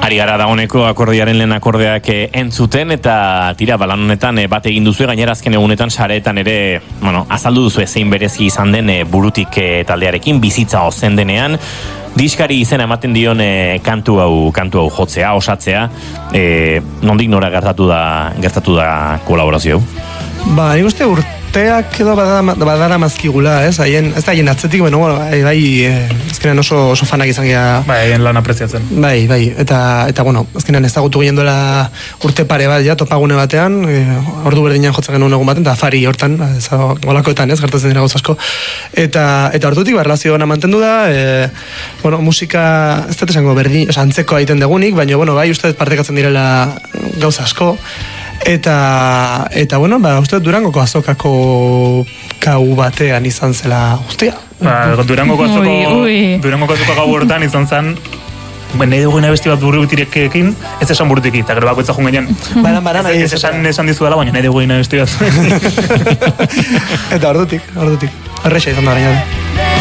Ari gara dagoeneko akordiaren lehen akordeak entzuten, eta tira, balan honetan bat egin duzu, gainera azken egunetan sareetan ere, bueno, azaldu duzu zein berezi izan den burutik taldearekin, bizitza ozen denean, diskari izena ematen dion kantu hau jotzea, osatzea, nondik nora gertatu da kolaborazio? Ba, nik uste urteak edo badara mazkigula, ez da haien atzetik, bueno, azkenean oso fanak izan gira. Bai, haien lan apreziatzen. Bai, eta bueno, azkenean ezagutu ginen duela urte pare bat, ja, topagune batean, ordu berdinean jotzen genuen egun baten, eta afari hortan, golakoetan, ez, gertatzen dira gauz asko. Eta ordutik, relazio gana mantendu da, bueno, musika, ez dut esango berdin, antzeko egiten degunik, baina, bueno, bai, uste partekatzen direla gauza asko, eta bueno, uste Durangoko azokako gau batean izan zela guztia. Durangoko azoko gau hortan izan zen, nahi dugu besti bat burutirekin, ez esan burutik, eta gero bakoitza jun ginen. Ez esan dizu dela, baina nahi dugu besti bat. Eta ordutik, erresa izan da gaina.